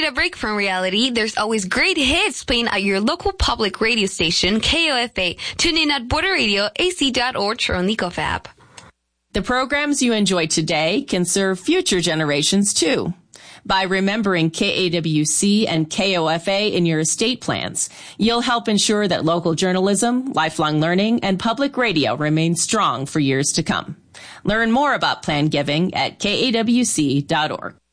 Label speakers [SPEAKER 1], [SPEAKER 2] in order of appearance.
[SPEAKER 1] Need a break from reality? There's always great hits playing at your local public radio station, KOFA. Tune in at borderradioac.org or on the Ecof app.
[SPEAKER 2] The programs you enjoy today can serve future generations too. By remembering KAWC and KOFA in your estate plans, you'll help ensure that local journalism, lifelong learning, and public radio remain strong for years to come. Learn more about plan giving at kawc.org.